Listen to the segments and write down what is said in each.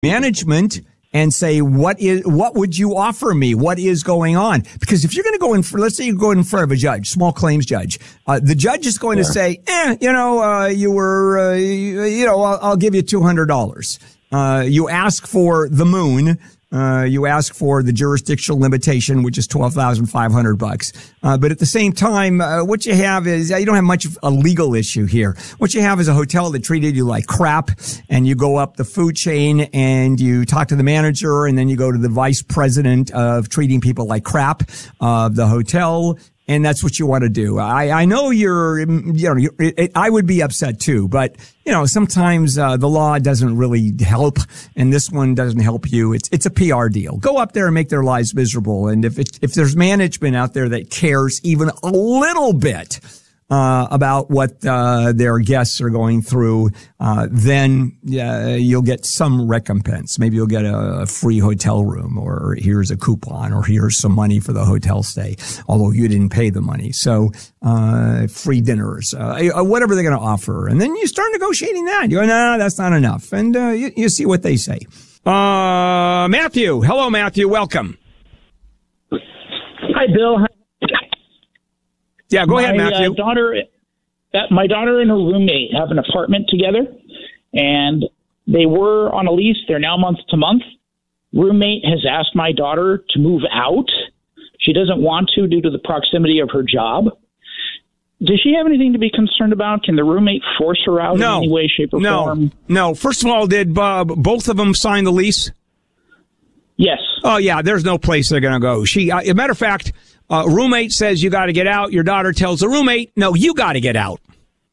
management and say, what would you offer me? What is going on? Because if you're going to go in for, let's say you go in front of a judge, small claims judge, the judge is going to say, I'll give you $200. You ask for the moon. You ask for the jurisdictional limitation, which is $12,500. But at the same time, what you have is, you don't have much of a legal issue here. What you have is a hotel that treated you like crap, and you go up the food chain and you talk to the manager, and then you go to the vice president of treating people like crap of the hotel. And that's what you want to do. I know I would be upset too, but sometimes the law doesn't really help, and this one doesn't help you. It's a PR deal. Go up there and make their lives miserable. And if there's management out there that cares even a little bit about what their guests are going through, then you'll get some recompense. Maybe you'll get a free hotel room, or here's a coupon, or here's some money for the hotel stay, although you didn't pay the money. So free dinners, whatever they're going to offer. And then you start negotiating that. You go, no, that's not enough. And you see what they say. Matthew. Hello, Matthew. Welcome. Hi, Bill. Yeah, go ahead, Matthew. My daughter and her roommate have an apartment together, and they were on a lease. They're now month to month. Roommate has asked my daughter to move out. She doesn't want to due to the proximity of her job. Does she have anything to be concerned about? Can the roommate force her out in any way, shape, or form? No. First of all, did both of them sign the lease? Yes. Oh, yeah, there's no place they're going to go. As a matter of fact, roommate says you got to get out. Your daughter tells the roommate, no, you got to get out.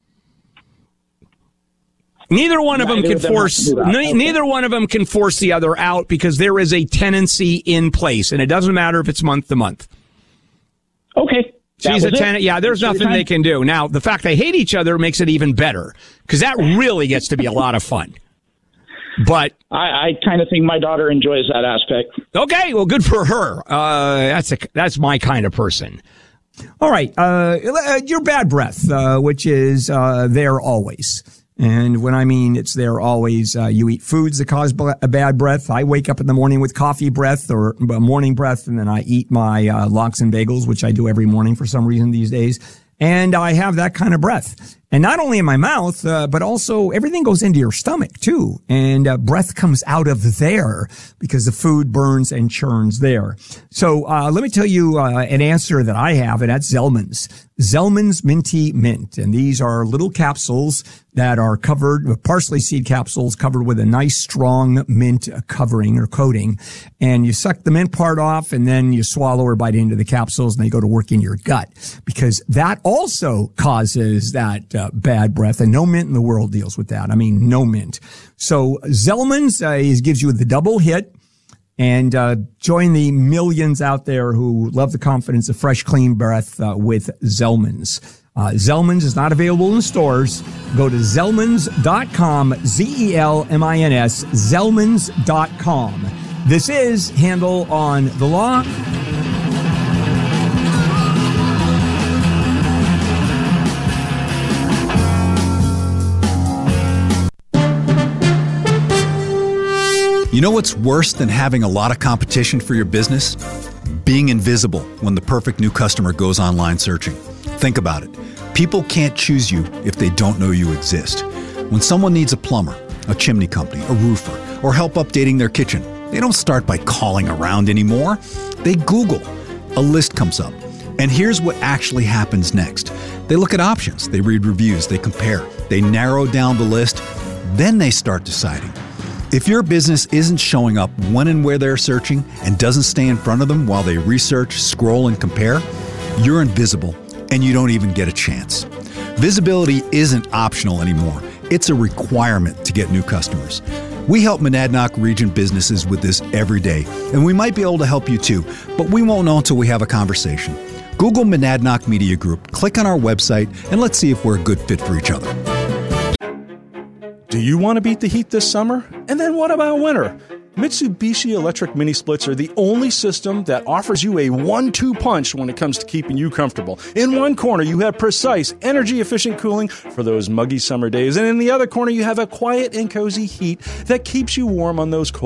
Neither one of them can force. Neither one of them can force the other out, because there is a tenancy in place, and it doesn't matter if it's month to month. Okay. She's a tenant. Yeah, there's nothing they can do. Now, the fact they hate each other makes it even better, because that really gets to be a lot of fun. But I kind of think my daughter enjoys that aspect. Okay, well, good for her. That's my kind of person. All right, your bad breath, which is there always. And when I mean it's there always, you eat foods that cause a bad breath. I wake up in the morning with coffee breath or morning breath, and then I eat my lox and bagels, which I do every morning for some reason these days. And I have that kind of breath. And not only in my mouth, but also everything goes into your stomach too. And breath comes out of there because the food burns and churns there. So let me tell you an answer that I have, and that's Zellman's. Zellman's Minty Mint. And these are little capsules that are covered, parsley seed capsules covered with a nice strong mint covering or coating. And you suck the mint part off, and then you swallow or bite into the capsules, and they go to work in your gut, because that also causes that bad breath, and no mint in the world deals with that. I mean, no mint. So Zellman's gives you the double hit. And join the millions out there who love the confidence of fresh, clean breath with Zellman's. Zellman's is not available in stores. Go to Zellmans.com, Zellmins, Zellmans.com. This is Handel on the Law. You know what's worse than having a lot of competition for your business? Being invisible when the perfect new customer goes online searching. Think about it. People can't choose you if they don't know you exist. When someone needs a plumber, a chimney company, a roofer, or help updating their kitchen, they don't start by calling around anymore. They Google. A list comes up. And here's what actually happens next. They look at options. They read reviews. They compare. They narrow down the list. Then they start deciding. If your business isn't showing up when and where they're searching and doesn't stay in front of them while they research, scroll, and compare, you're invisible and you don't even get a chance. Visibility isn't optional anymore. It's a requirement to get new customers. We help Monadnock region businesses with this every day, and we might be able to help you too, but we won't know until we have a conversation. Google Monadnock Media Group, click on our website, and let's see if we're a good fit for each other. Do you want to beat the heat this summer? And then what about winter? Mitsubishi Electric Mini Splits are the only system that offers you a 1-2 punch when it comes to keeping you comfortable. In one corner, you have precise, energy-efficient cooling for those muggy summer days, and in the other corner, you have a quiet and cozy heat that keeps you warm on those cold